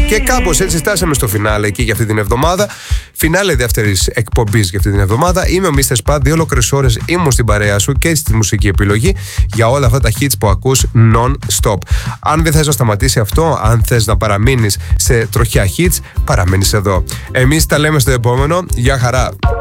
Και κάπως έτσι στάσαμε στο φινάλε εκεί για αυτή την εβδομάδα. Φινάλε δεύτερης εκπομπής για αυτή την εβδομάδα. Είμαι ο Mr. Spad, 2 ολόκληρες ώρες ήμουν στην παρέα σου και στη μουσική επιλογή για όλα αυτά τα hits που ακούς non-stop. Αν δεν θες να σταματήσει αυτό, αν θες να παραμείνεις σε τροχιά hits, παραμείνεις εδώ. Εμείς τα λέμε στο επόμενο. Γεια χαρά!